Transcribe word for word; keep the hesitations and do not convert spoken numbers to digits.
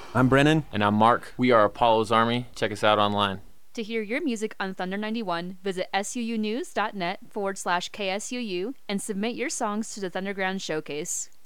I'm Brennan. And I'm Mark. We are Apollo's Army. Check us out online. To hear your music on Thunder ninety-one, visit suunews.net forward slash KSUU and submit your songs to the Thunderground Showcase.